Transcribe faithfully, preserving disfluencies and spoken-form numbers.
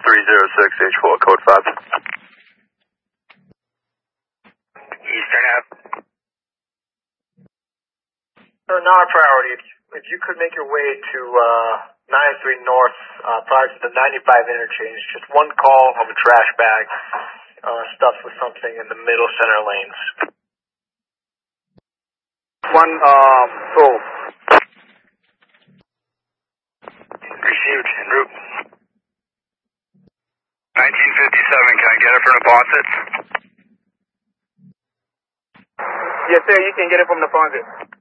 three zero six H four, code five. Eastern Ave. Sir, not a priority. If, if you could make your way to uh, ninety-three North uh, prior to the ninety-five interchange, just one call of a trash bag uh, stuffed with something in the middle center lanes. One, um, full. Received en route. nineteen fifty-seven, can I get it from the faucets? Yes, sir, you can get it from the faucet.